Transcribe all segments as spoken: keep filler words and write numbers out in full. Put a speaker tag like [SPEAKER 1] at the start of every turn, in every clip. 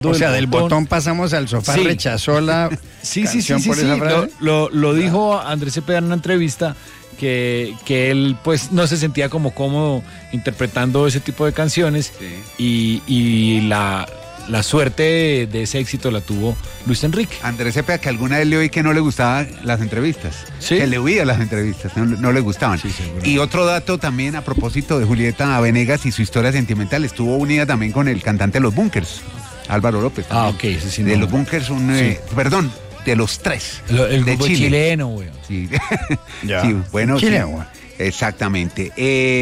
[SPEAKER 1] O sea, del botón pasamos al sofá, sí. Rechazó la
[SPEAKER 2] sí, sí, sí, sí,
[SPEAKER 1] por
[SPEAKER 2] sí,
[SPEAKER 1] esa
[SPEAKER 2] sí.
[SPEAKER 1] frase.
[SPEAKER 2] Lo, lo, lo dijo Andrés Cepeda en una entrevista que, que él pues no se sentía como cómodo interpretando ese tipo de canciones, sí. y, y la, la suerte de, de ese éxito la tuvo Luis Enrique.
[SPEAKER 3] Andrés Cepeda, que alguna vez le oí que no le gustaban las entrevistas, ¿sí? Que le huía las entrevistas, no, no le gustaban. Sí, y otro dato también a propósito de Julieta Venegas y su historia sentimental, estuvo unida también con el cantante de Los Bunkers, Álvaro López. También.
[SPEAKER 2] Ah, ok. Sí, sí,
[SPEAKER 3] de
[SPEAKER 2] no.
[SPEAKER 3] Los Bunkers, un, sí. eh, perdón, de los tres.
[SPEAKER 2] El, el
[SPEAKER 3] de
[SPEAKER 2] grupo
[SPEAKER 3] Chile.
[SPEAKER 2] chileno, güey.
[SPEAKER 3] Sí.
[SPEAKER 1] Ya.
[SPEAKER 3] Sí, bueno,
[SPEAKER 1] Chile,
[SPEAKER 3] sí. Exactamente.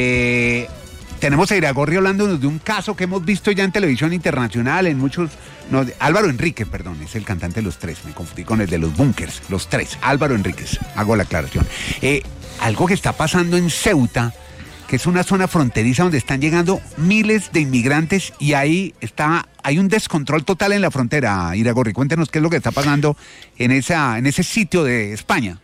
[SPEAKER 3] Eh, tenemos a Iragorri hablándonos de un caso que hemos visto ya en televisión internacional, en muchos... No, Álvaro Enríquez, perdón, es el cantante de Los Tres, me confundí con el de Los Bunkers, Los Tres, Álvaro Enríquez, hago la aclaración. Eh, algo que está pasando en Ceuta, que es una zona fronteriza donde están llegando miles de inmigrantes y ahí está, hay un descontrol total en la frontera. Iragorri, cuéntenos qué es lo que está pasando en, esa, en ese sitio de España.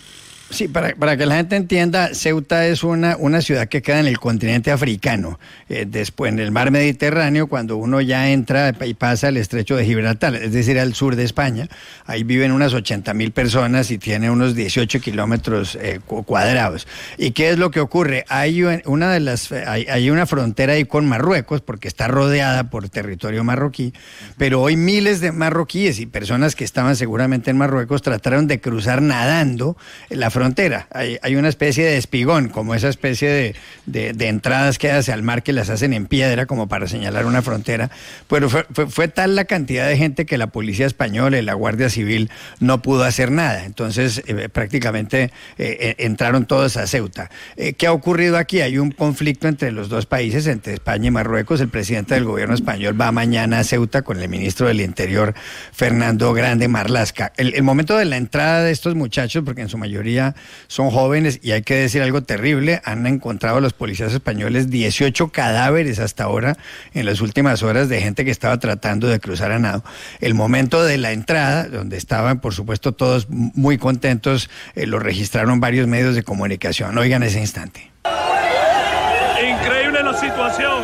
[SPEAKER 1] Sí, para, para que la gente entienda, Ceuta es una, una ciudad que queda en el continente africano, eh, después en el mar Mediterráneo, cuando uno ya entra y pasa el estrecho de Gibraltar, es decir, al sur de España. Ahí viven unas ochenta mil personas y tiene unos dieciocho kilómetros eh, cuadrados. ¿Y qué es lo que ocurre? Hay una, de las, hay, hay una frontera ahí con Marruecos, porque está rodeada por territorio marroquí, pero hoy miles de marroquíes y personas que estaban seguramente en Marruecos trataron de cruzar nadando la frontera. frontera, hay, hay una especie de espigón, como esa especie de, de, de entradas que hace al mar que las hacen en piedra como para señalar una frontera, pero fue, fue, fue tal la cantidad de gente que la policía española y la Guardia Civil no pudo hacer nada, entonces eh, prácticamente eh, entraron todos a Ceuta. Eh, ¿Qué ha ocurrido aquí? Hay un conflicto entre los dos países, entre España y Marruecos. El presidente del gobierno español va mañana a Ceuta con el ministro del Interior, Fernando Grande Marlaska. El, el momento de la entrada de estos muchachos, porque en su mayoría son jóvenes, y hay que decir algo terrible, han encontrado los policías españoles dieciocho cadáveres hasta ahora en las últimas horas de gente que estaba tratando de cruzar a nado. El momento de la entrada, donde estaban por supuesto todos muy contentos, eh, lo registraron varios medios de comunicación. Oigan ese instante.
[SPEAKER 4] Increíble la situación.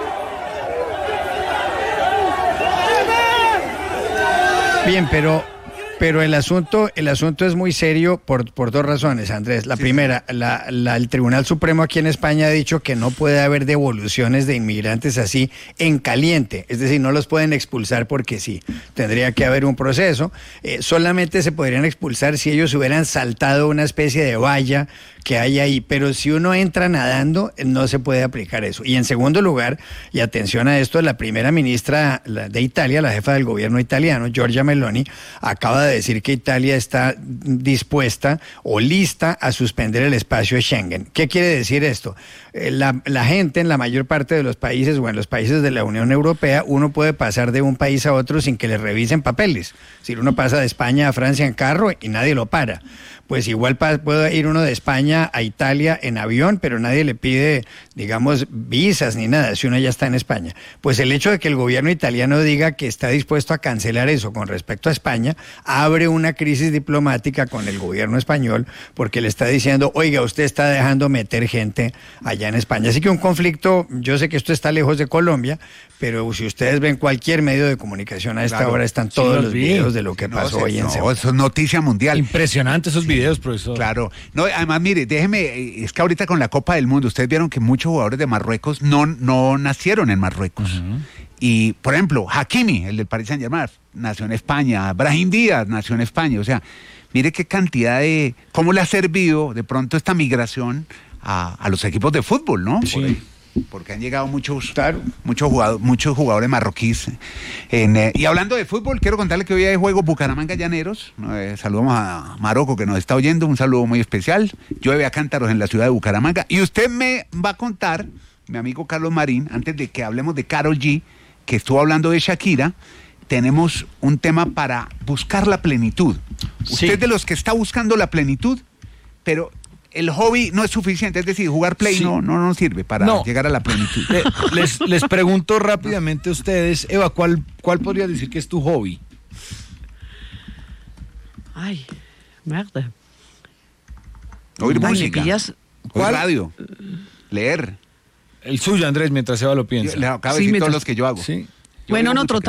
[SPEAKER 1] Bien, pero Pero el asunto, el asunto es muy serio por, por dos razones, Andrés. La sí. primera, la, la, el Tribunal Supremo aquí en España ha dicho que no puede haber devoluciones de inmigrantes así en caliente. Es decir, no los pueden expulsar porque sí. Tendría que haber un proceso. Eh, solamente se podrían expulsar si ellos hubieran saltado una especie de valla que hay ahí. Pero si uno entra nadando, no se puede aplicar eso. Y en segundo lugar, y atención a esto, la primera ministra de Italia, la jefa del gobierno italiano, Giorgia Meloni, acaba de decir que Italia está dispuesta o lista a suspender el espacio de Schengen. ¿Qué quiere decir esto? Eh, la, la gente en la mayor parte de los países o en los países de la Unión Europea, uno puede pasar de un país a otro sin que le revisen papeles. Si uno pasa de España a Francia en carro y nadie lo para. Pues igual puede ir uno de España a Italia en avión, pero nadie le pide, digamos, visas ni nada, si uno ya está en España. Pues el hecho de que el gobierno italiano diga que está dispuesto a cancelar eso con respecto a España, abre una crisis diplomática con el gobierno español, porque le está diciendo, oiga, usted está dejando meter gente allá en España. Así que un conflicto, yo sé que esto está lejos de Colombia, pero si ustedes ven cualquier medio de comunicación a esta claro, hora, están todos sí los videos de lo que no, pasó no, hoy en Ceuta.
[SPEAKER 3] No, eso es noticia mundial.
[SPEAKER 2] Impresionante esos videos, profesor.
[SPEAKER 3] Claro. No, además, mire, déjeme, es que ahorita con la Copa del Mundo, ustedes vieron que muchos jugadores de Marruecos no, no nacieron en Marruecos. Uh-huh. Y, por ejemplo, Hakimi, el del Paris Saint-Germain, nació en España. Brahim Díaz nació en España. O sea, mire qué cantidad de... ¿Cómo le ha servido de pronto esta migración a, a los equipos de fútbol, no?
[SPEAKER 2] Sí.
[SPEAKER 3] Porque han llegado muchos claro. muchos, jugadores, muchos jugadores marroquíes. En, eh, y hablando de fútbol, quiero contarle que hoy hay juego Bucaramanga Llaneros. Eh, saludamos a Marocco que nos está oyendo, un saludo muy especial. Llueve a cántaros en la ciudad de Bucaramanga. Y usted me va a contar, mi amigo Carlos Marín, antes de que hablemos de Karol G, que estuvo hablando de Shakira, tenemos un tema para buscar la plenitud. Sí. Usted de los que está buscando la plenitud, pero... el hobby no es suficiente, es decir, jugar play sí. no, no nos sirve para no. llegar a la plenitud.
[SPEAKER 2] Le, les, les pregunto rápidamente a ustedes, Eva, ¿cuál, cuál podría decir que es tu hobby?
[SPEAKER 5] Ay, merda.
[SPEAKER 3] Oír
[SPEAKER 5] Ay,
[SPEAKER 3] música, oír radio, leer.
[SPEAKER 2] El suyo, Andrés, mientras Eva lo piensa.
[SPEAKER 3] Le acabo de sí, decir toentras... todos los que yo hago.
[SPEAKER 5] Sí.
[SPEAKER 3] Yo
[SPEAKER 5] bueno, no música. trotar.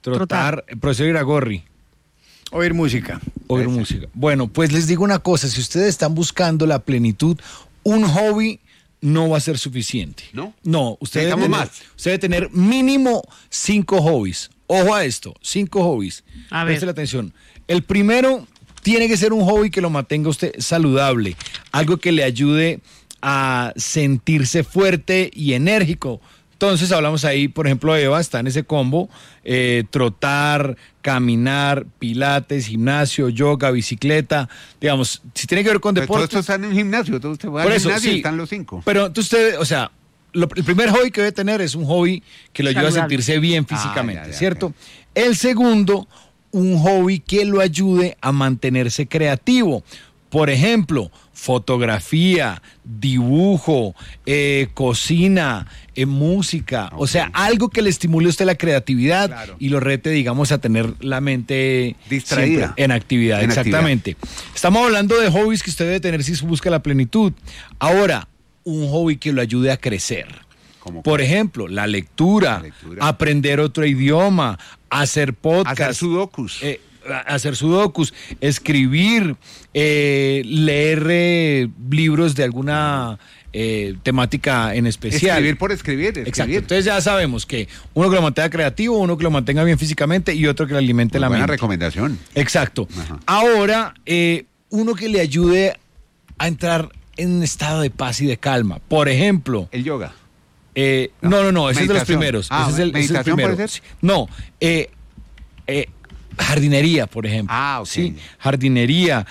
[SPEAKER 2] Trotar, Trotar. Profesor Iragorri.
[SPEAKER 1] Oír música.
[SPEAKER 2] Oír Ese. música. Bueno, pues les digo una cosa, si ustedes están buscando la plenitud, un hobby no va a ser suficiente.
[SPEAKER 3] ¿No?
[SPEAKER 2] No, usted debe, tener, más. usted debe tener mínimo cinco hobbies. Ojo a esto, cinco hobbies.
[SPEAKER 5] A ver.
[SPEAKER 2] Preste la atención. El primero tiene que ser un hobby que lo mantenga usted saludable, algo que le ayude a sentirse fuerte y enérgico. Entonces hablamos ahí, por ejemplo, Eva está en ese combo, eh, trotar, caminar, pilates, gimnasio, yoga, bicicleta, digamos, si tiene que ver con deporte.
[SPEAKER 3] Todo esto está en un gimnasio, todo usted va al gimnasio y están los cinco.
[SPEAKER 2] Pero entonces usted, o sea, lo, el primer hobby que debe tener es un hobby que lo ayuda a sentirse bien físicamente, ah, ya, ya, ¿cierto? Okay. El segundo, un hobby que lo ayude a mantenerse creativo. Por ejemplo, fotografía, dibujo, eh, cocina, eh, música, okay. O sea, algo que le estimule a usted la creatividad, claro. Y lo rete, digamos, a tener la mente
[SPEAKER 3] distraída
[SPEAKER 2] en actividad, en exactamente. Actividad. Estamos hablando de hobbies que usted debe tener si busca la plenitud. Ahora, un hobby que lo ayude a crecer. Por ejemplo, la lectura, la lectura, aprender otro idioma, hacer podcast,
[SPEAKER 3] hacer sudokus.
[SPEAKER 2] Eh, hacer sudokus, escribir, eh, leer eh, libros de alguna eh, temática en especial.
[SPEAKER 3] Escribir por escribir, escribir.
[SPEAKER 2] Exacto. Entonces ya sabemos que uno que lo mantenga creativo, uno que lo mantenga bien físicamente y otro que le alimente Muy la
[SPEAKER 3] buena
[SPEAKER 2] mente.
[SPEAKER 3] recomendación.
[SPEAKER 2] Exacto. Ajá. Ahora, eh, uno que le ayude a entrar en un estado de paz y de calma. Por ejemplo...
[SPEAKER 3] El yoga.
[SPEAKER 2] Eh, no. no, no, no, ese meditación. es de los primeros.
[SPEAKER 3] Ah,
[SPEAKER 2] ese es el,
[SPEAKER 3] ¿meditación
[SPEAKER 2] ese es el primero.
[SPEAKER 3] puede ser?
[SPEAKER 2] No, eh, eh, jardinería, por ejemplo.
[SPEAKER 3] Ah, ok.
[SPEAKER 2] Sí, jardinería,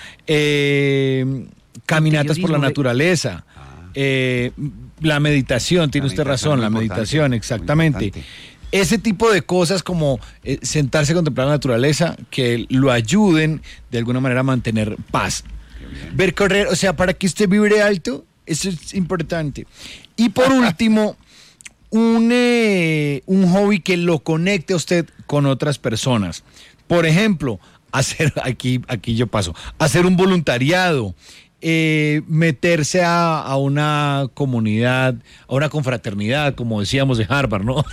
[SPEAKER 2] eh, caminatas por la naturaleza, ah. eh, la meditación, tiene la usted razón, la meditación, exactamente. Ese tipo de cosas como eh, sentarse a contemplar la naturaleza que lo ayuden de alguna manera a mantener paz. Ver correr, o sea, para que usted vibre alto, eso es importante. Y por último, un, eh, un hobby que lo conecte a usted con otras personas. Por ejemplo, hacer, aquí, aquí yo paso, hacer un voluntariado, eh, meterse a, a una comunidad, a una confraternidad, como decíamos de Harvard, ¿no?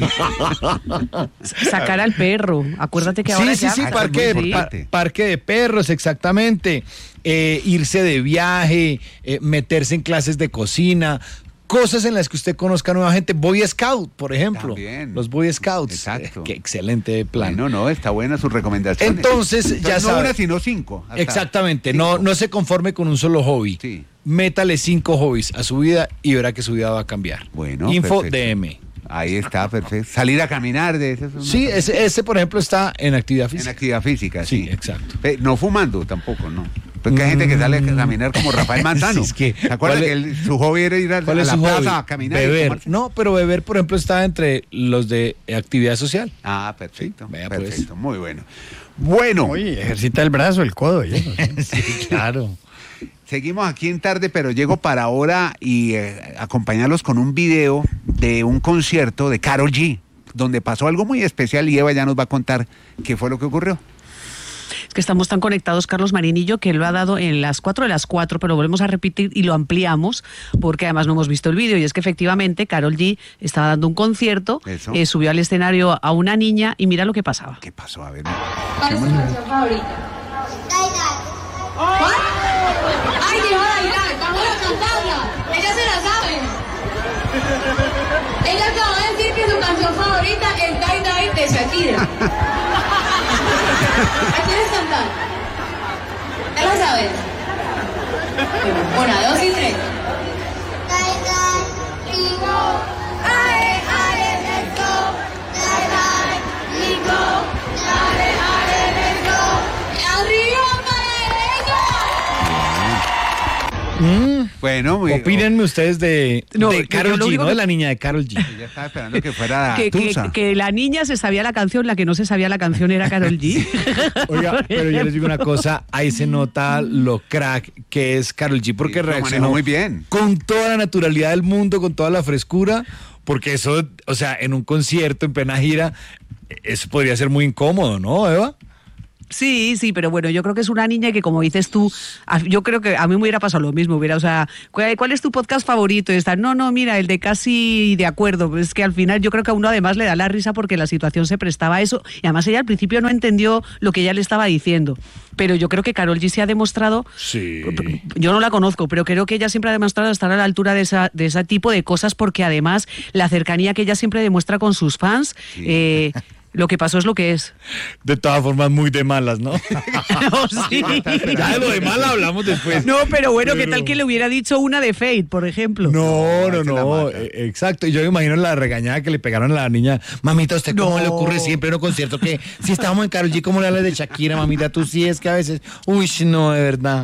[SPEAKER 5] Sacar al perro, acuérdate que ahora
[SPEAKER 2] sí,
[SPEAKER 5] ya...
[SPEAKER 2] Sí, sí, parque, de, par, parque de perros, exactamente. Eh, irse de viaje, eh, meterse en clases de cocina, cosas en las que usted conozca nueva gente. Boy Scout, por ejemplo.
[SPEAKER 3] También.
[SPEAKER 2] Los Boy Scouts.
[SPEAKER 3] Exacto.
[SPEAKER 2] Eh, qué excelente plan.
[SPEAKER 3] No, no, está buena su recomendación.
[SPEAKER 2] Entonces, Entonces ya
[SPEAKER 3] no
[SPEAKER 2] sabe.
[SPEAKER 3] No una, sino cinco.
[SPEAKER 2] Exactamente.
[SPEAKER 3] Cinco.
[SPEAKER 2] No, no se conforme con un solo hobby.
[SPEAKER 3] Sí.
[SPEAKER 2] Métale cinco hobbies a su vida y verá que su vida va a cambiar.
[SPEAKER 3] Bueno,
[SPEAKER 2] Info
[SPEAKER 3] perfecto.
[SPEAKER 2] D M.
[SPEAKER 3] Ahí está, perfecto. Salir a caminar. De ese,
[SPEAKER 2] sí, ese, ese, por ejemplo, está en actividad física.
[SPEAKER 3] En actividad física, sí.
[SPEAKER 2] Sí, exacto.
[SPEAKER 3] No fumando tampoco, ¿no? Porque hay gente que sale a caminar como Rafael Manzano.
[SPEAKER 2] Sí, es que,
[SPEAKER 3] ¿Se acuerdan que el, su hobby era ir a, a la plaza hobby? a caminar?
[SPEAKER 2] Beber. No, pero beber, por ejemplo, está entre los de actividad social.
[SPEAKER 3] Ah, perfecto.
[SPEAKER 2] Sí, vea,
[SPEAKER 3] perfecto,
[SPEAKER 2] pues.
[SPEAKER 3] Muy bueno. Bueno.
[SPEAKER 1] Oye, ejercita el brazo, el codo. ¿Sí?
[SPEAKER 2] Sí, claro.
[SPEAKER 3] Seguimos aquí en tarde, pero llego para ahora y eh, acompañarlos con un video de un concierto de Karol G, donde pasó algo muy especial y Eva ya nos va a contar qué fue lo que ocurrió.
[SPEAKER 5] Es que estamos tan conectados, Carlos Marín y yo, que lo ha dado en las cuatro de las cuatro, pero volvemos a repetir y lo ampliamos, porque además no hemos visto el vídeo, y es que efectivamente Karol G estaba dando un concierto, eh, subió al escenario a una niña y mira lo que pasaba.
[SPEAKER 3] ¿Qué pasó? A ver.
[SPEAKER 4] ¿Cuál es tu canción favorita? ¿Cuál? ¡Ay, qué bailar! ¡Vamos a cantarla! ¡Ella se la sabe! Ella acaba de decir que su canción favorita es Die Die de Shakira. ¿A quieres cantar? ¿Ya la sabes? Una, dos y tres. Die Die, we go. Are, are, let's go. Die Die, we go. Are, are, let's go. ¡Arriba para ella!
[SPEAKER 2] Mm.
[SPEAKER 3] Bueno, muy,
[SPEAKER 2] opínenme ustedes de,
[SPEAKER 5] no,
[SPEAKER 2] de Karol G, ¿no?
[SPEAKER 5] Que...
[SPEAKER 2] de la niña de Karol G.
[SPEAKER 3] Ya estaba esperando que fuera
[SPEAKER 5] que, que,
[SPEAKER 3] Tusa.
[SPEAKER 5] que la niña se sabía la canción, la que no se sabía la canción era Karol G.
[SPEAKER 2] Oiga, pero yo les digo una cosa, ahí se nota lo crack que es Karol G, porque sí, reaccionó
[SPEAKER 3] muy bien,
[SPEAKER 2] con toda la naturalidad del mundo, con toda la frescura, porque eso, o sea, en un concierto, en plena gira, eso podría ser muy incómodo, ¿no, Eva?
[SPEAKER 5] Sí, sí, pero bueno, yo creo que es una niña que, como dices tú, a- yo creo que a mí me hubiera pasado lo mismo, hubiera, o sea, ¿cuál, cuál es tu podcast favorito? Y está, no, no, mira, el de Casi de Acuerdo. Es que al final yo creo que a uno además le da la risa porque la situación se prestaba a eso, y además ella al principio no entendió lo que ella le estaba diciendo. Pero yo creo que Karol G se ha demostrado,
[SPEAKER 2] Sí.
[SPEAKER 5] yo no la conozco, pero creo que ella siempre ha demostrado estar a la altura de, esa, de ese tipo de cosas, porque además la cercanía que ella siempre demuestra con sus fans, eh, lo que pasó es lo que es.
[SPEAKER 2] De todas formas, muy de malas, ¿no?
[SPEAKER 5] No, sí.
[SPEAKER 2] Ya de lo de mal hablamos después.
[SPEAKER 5] No, pero bueno, ¿qué
[SPEAKER 2] Pero-
[SPEAKER 5] tal que le hubiera dicho una de Fate, por ejemplo?
[SPEAKER 2] No, no,
[SPEAKER 3] se la
[SPEAKER 2] no,
[SPEAKER 3] mata.
[SPEAKER 2] eh, exacto. Y yo me imagino la regañada que le pegaron a la niña. Mamita, ¿a usted cómo
[SPEAKER 5] No.
[SPEAKER 2] le ocurre siempre en un concierto que si estábamos en Karol G, cómo le hablas de Shakira, mamita? Tú sí es que a veces, uy, no, de verdad.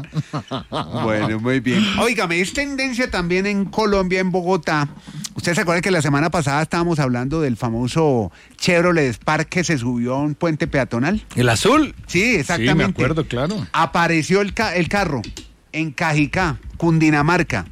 [SPEAKER 3] Bueno, muy bien. Óigame, es tendencia también en Colombia, en Bogotá. ¿Ustedes se acuerdan que la semana pasada estábamos hablando del famoso Chevrolet Spark que se subió a un puente peatonal?
[SPEAKER 2] ¿El azul?
[SPEAKER 3] Sí, exactamente.
[SPEAKER 2] Sí, me acuerdo, claro.
[SPEAKER 3] Apareció el, ca- el carro en Cajicá, Cundinamarca,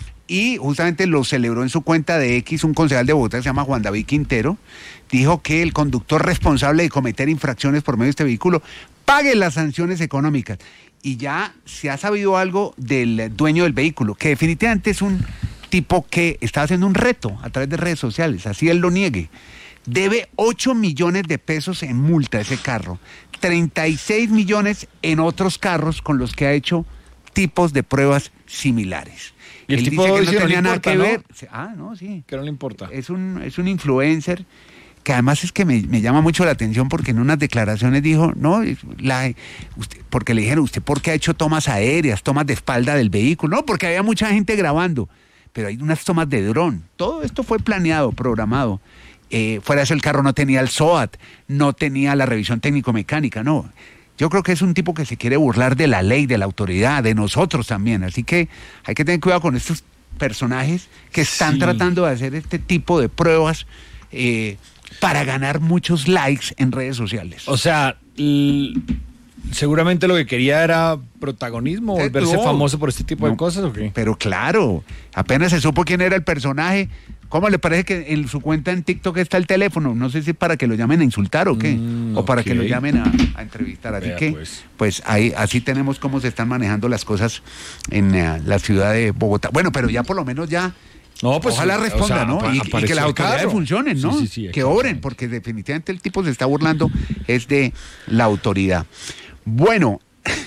[SPEAKER 3] y justamente lo celebró en su cuenta de X un concejal de Bogotá que se llama Juan David Quintero. Dijo que el conductor responsable de cometer infracciones por medio de este vehículo pague las sanciones económicas. Y ya se ha sabido algo del dueño del vehículo, que definitivamente es un tipo que está haciendo un reto a través de redes sociales, así él lo niegue. Debe ocho millones de pesos en multa ese carro, treinta y seis millones en otros carros con los que ha hecho tipos de pruebas similares.
[SPEAKER 2] Y el
[SPEAKER 3] Él
[SPEAKER 2] tipo
[SPEAKER 3] dice que
[SPEAKER 2] dice,
[SPEAKER 3] no
[SPEAKER 2] no le
[SPEAKER 3] tenía nada
[SPEAKER 2] importa,
[SPEAKER 3] que
[SPEAKER 2] ¿no?
[SPEAKER 3] ver. Ah, no, sí.
[SPEAKER 2] Que no le importa.
[SPEAKER 3] Es un, es un influencer que además es que me, me llama mucho la atención porque en unas declaraciones dijo, no, la, usted, porque le dijeron, ¿usted por qué ha hecho tomas aéreas, tomas de espalda del vehículo? No, porque había mucha gente grabando, pero hay unas tomas de dron. Todo esto fue planeado, programado. Eh, fuera de eso el carro no tenía el S O A T, no tenía la revisión técnico-mecánica, no. Yo creo que es un tipo que se quiere burlar de la ley, de la autoridad, de nosotros también. Así que hay que tener cuidado con estos personajes que están
[SPEAKER 2] Sí.
[SPEAKER 3] tratando de hacer este tipo de pruebas eh, para ganar muchos likes en redes sociales.
[SPEAKER 2] O sea, l- seguramente lo que quería era protagonismo,
[SPEAKER 3] Eh,
[SPEAKER 2] volverse
[SPEAKER 3] no.
[SPEAKER 2] famoso por este tipo
[SPEAKER 3] No.
[SPEAKER 2] de cosas, ¿o qué?
[SPEAKER 3] Pero claro, apenas se supo quién era el personaje. ¿Cómo le parece que en su cuenta en TikTok está el teléfono? No sé si para que lo llamen a insultar o qué,
[SPEAKER 2] Mm,
[SPEAKER 3] o para
[SPEAKER 2] ok.
[SPEAKER 3] que lo llamen a, a entrevistar. Así
[SPEAKER 2] Vea,
[SPEAKER 3] que,
[SPEAKER 2] pues.
[SPEAKER 3] pues, ahí, así tenemos cómo se están manejando las cosas en eh, la ciudad de Bogotá. Bueno, pero ya por lo menos ya,
[SPEAKER 2] No, pues,
[SPEAKER 3] ojalá
[SPEAKER 2] o
[SPEAKER 3] responda,
[SPEAKER 2] sea,
[SPEAKER 3] ¿no?
[SPEAKER 2] apa-
[SPEAKER 3] Y, y que
[SPEAKER 2] apareció
[SPEAKER 3] las
[SPEAKER 2] el
[SPEAKER 3] autoridades
[SPEAKER 2] carro.
[SPEAKER 3] funcionen, ¿no?
[SPEAKER 2] Sí, sí, sí,
[SPEAKER 3] que oren,
[SPEAKER 2] exactamente.
[SPEAKER 3] porque definitivamente el tipo se está burlando es de la autoridad. Bueno,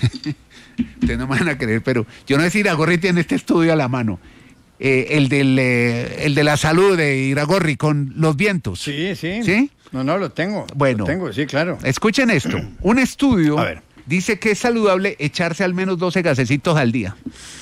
[SPEAKER 3] ustedes no me van a creer, pero yo no sé si Iragorri tiene este estudio a la mano. Eh, el, del, eh, el de la salud de Iragorri con los vientos.
[SPEAKER 1] Sí, sí.
[SPEAKER 3] ¿Sí?
[SPEAKER 1] No, no, lo tengo.
[SPEAKER 3] Bueno.
[SPEAKER 1] Lo tengo, sí, claro.
[SPEAKER 3] Escuchen esto. Un estudio
[SPEAKER 1] A ver.
[SPEAKER 3] dice que es saludable echarse al menos doce gasecitos al día.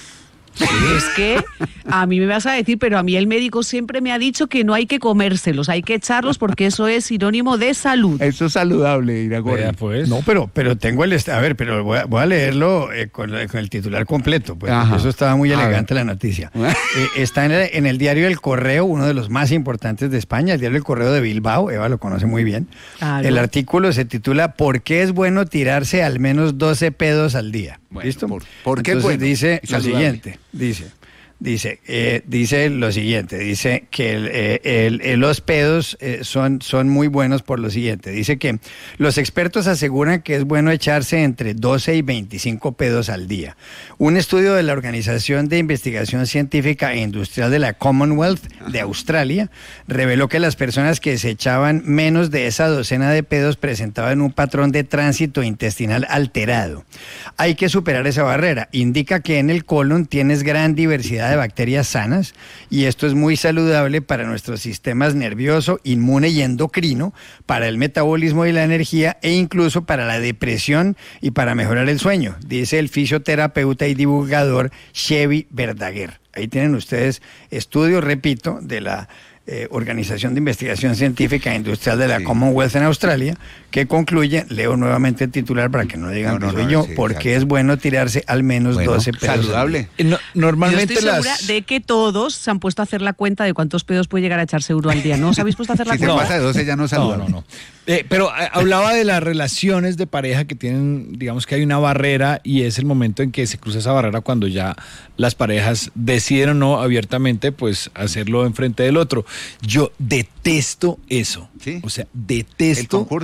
[SPEAKER 5] Es que a mí me vas a decir, pero a mí el médico siempre me ha dicho que no hay que comérselos, hay que echarlos porque eso es sinónimo de salud.
[SPEAKER 3] Eso es saludable, Iragorri.
[SPEAKER 2] Vea, pues.
[SPEAKER 1] No, pero, pero tengo el... est- A ver, pero voy a, voy a leerlo eh, con, la- con el titular completo, pues,
[SPEAKER 3] Ajá.
[SPEAKER 1] porque eso estaba muy
[SPEAKER 3] A
[SPEAKER 1] elegante la noticia. Eh, está en el, en el diario El Correo, uno de los más importantes de España, el diario El Correo de Bilbao, Eva lo conoce muy bien.
[SPEAKER 5] Claro.
[SPEAKER 1] El artículo se titula ¿Por qué es bueno tirarse al menos doce pedos al día?
[SPEAKER 3] Bueno,
[SPEAKER 1] ¿Listo?
[SPEAKER 3] ¿por- por qué es
[SPEAKER 1] Entonces
[SPEAKER 3] bueno
[SPEAKER 1] dice
[SPEAKER 3] y
[SPEAKER 1] lo
[SPEAKER 3] saludable?
[SPEAKER 1] siguiente, dice... Dice, eh, dice lo siguiente, dice que el, eh, el- eh, los pedos eh, son, son muy buenos por lo siguiente. Dice que los expertos aseguran que es bueno echarse entre doce y veinticinco pedos al día. Un estudio de la Organización de Investigación Científica e Industrial de la Commonwealth de Australia reveló que las personas que se echaban menos de esa docena de pedos presentaban un patrón de tránsito intestinal alterado. Hay que superar esa barrera. Indica que en el colon tienes gran diversidad de bacterias sanas y esto es muy saludable para nuestros sistemas nervioso, inmune y endocrino, para el metabolismo y la energía e incluso para la depresión y para mejorar el sueño, dice el fisioterapeuta y divulgador Chevy Verdaguer. Ahí tienen ustedes estudios, repito, de la eh, Organización de Investigación Científica e Industrial de la
[SPEAKER 3] Sí.
[SPEAKER 1] Commonwealth en Australia, que concluye, leo nuevamente el titular para que no digan
[SPEAKER 3] No, no,
[SPEAKER 1] que soy
[SPEAKER 3] no,
[SPEAKER 1] yo,
[SPEAKER 3] sí,
[SPEAKER 1] porque
[SPEAKER 3] exacto.
[SPEAKER 1] es bueno tirarse al menos
[SPEAKER 3] Bueno,
[SPEAKER 1] doce pedos al día.
[SPEAKER 3] saludable.
[SPEAKER 2] Eh, no-
[SPEAKER 5] Yo
[SPEAKER 2] normalmente
[SPEAKER 5] estoy segura
[SPEAKER 2] las...
[SPEAKER 5] de que todos se han puesto a hacer la cuenta de cuántos pedos puede llegar a echarse uno al día. ¿No os habéis puesto a hacer la
[SPEAKER 3] Si se
[SPEAKER 5] cuenta?
[SPEAKER 3] pasa de doce ya no es
[SPEAKER 2] No,
[SPEAKER 3] saludable.
[SPEAKER 2] no, no. Eh, pero eh, hablaba de las relaciones de pareja que tienen, digamos que hay una barrera y es el momento en que se cruza esa barrera cuando ya las parejas deciden o no abiertamente pues hacerlo enfrente del otro. Yo detesto eso.
[SPEAKER 3] ¿Sí?
[SPEAKER 2] O sea,
[SPEAKER 3] ¿El
[SPEAKER 2] detesto.
[SPEAKER 3] concurso?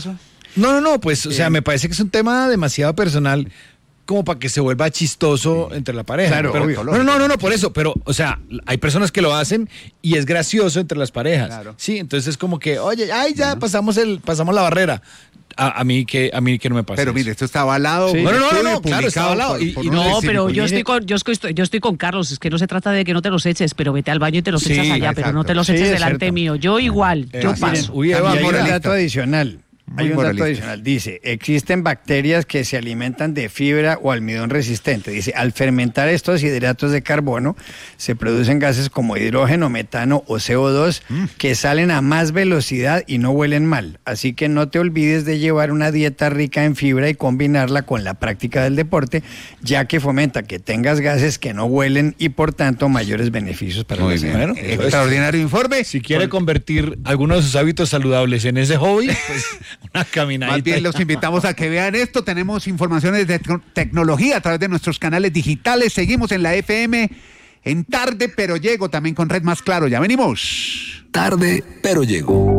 [SPEAKER 2] No, no, no, pues, o sea, me parece que es un tema demasiado personal como para que se vuelva chistoso sí. entre la pareja.
[SPEAKER 1] Claro,
[SPEAKER 2] pero,
[SPEAKER 1] obvio.
[SPEAKER 2] No, no, no, no, por eso, pero, o sea, hay personas que lo hacen y es gracioso entre las parejas.
[SPEAKER 3] Claro.
[SPEAKER 2] Sí, entonces es como que, oye, ay, ya pasamos el, pasamos la barrera. A, a mí que a mí que no me pasa.
[SPEAKER 3] Pero
[SPEAKER 2] eso.
[SPEAKER 3] mire, esto está avalado.
[SPEAKER 2] Sí. No, no, no, no, claro, está avalado.
[SPEAKER 3] Por,
[SPEAKER 2] y,
[SPEAKER 3] por
[SPEAKER 2] y
[SPEAKER 5] no, pero yo
[SPEAKER 3] mire.
[SPEAKER 5] estoy con yo estoy, yo estoy con Carlos, es que no se trata de que no te los eches, pero vete al baño y te los
[SPEAKER 2] sí,
[SPEAKER 5] echas allá,
[SPEAKER 3] exacto.
[SPEAKER 5] pero no te los
[SPEAKER 1] Sí,
[SPEAKER 5] eches
[SPEAKER 1] es
[SPEAKER 5] delante
[SPEAKER 1] cierto.
[SPEAKER 5] mío. Yo igual,
[SPEAKER 2] Eh,
[SPEAKER 5] yo
[SPEAKER 2] miren,
[SPEAKER 5] paso.
[SPEAKER 2] uy,
[SPEAKER 1] Y
[SPEAKER 2] Eva,
[SPEAKER 1] hay un
[SPEAKER 2] moralista.
[SPEAKER 1] dato adicional.
[SPEAKER 3] Muy
[SPEAKER 1] Hay un
[SPEAKER 3] moralista.
[SPEAKER 1] dato adicional. Dice, existen bacterias que se alimentan de fibra o almidón resistente. Dice, al fermentar estos hidratos de carbono, se producen gases como hidrógeno, metano o C O dos
[SPEAKER 3] Mm.
[SPEAKER 1] que salen a más velocidad y no huelen mal. Así que no te olvides de llevar una dieta rica en fibra y combinarla con la práctica del deporte, ya que fomenta que tengas gases que no huelen y por tanto mayores beneficios para
[SPEAKER 3] Muy
[SPEAKER 1] la
[SPEAKER 3] bien.
[SPEAKER 1] salud.
[SPEAKER 2] Bueno,
[SPEAKER 3] Extraordinario informe.
[SPEAKER 2] Si quiere convertir algunos de sus hábitos saludables en ese hobby, pues una caminadita.
[SPEAKER 3] Más bien los invitamos a que vean esto. Tenemos informaciones de te- tecnología a través de nuestros canales digitales. Seguimos en la F M en Tarde, pero llego también con Red Más Claro. Ya venimos.
[SPEAKER 6] Tarde, pero llego.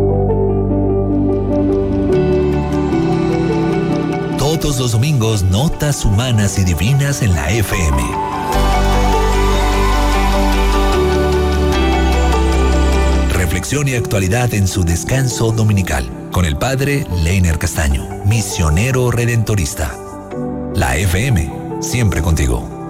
[SPEAKER 6] Todos los domingos, notas humanas y divinas en la F M. Reflexión y actualidad en su descanso dominical. Con el padre Leiner Castaño, misionero redentorista. La F M, siempre contigo.